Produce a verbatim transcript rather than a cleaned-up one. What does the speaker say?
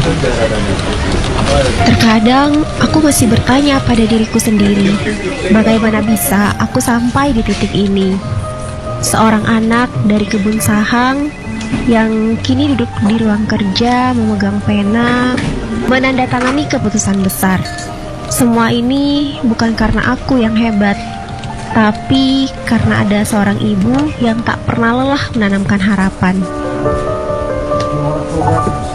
Terkadang aku masih bertanya pada diriku sendiri, bagaimana bisa aku sampai di titik ini? Seorang anak dari kebun sahang yang kini duduk di ruang kerja memegang pena, menandatangani keputusan besar. Semua ini bukan karena aku yang hebat, tapi karena ada seorang ibu yang tak pernah lelah menanamkan harapan.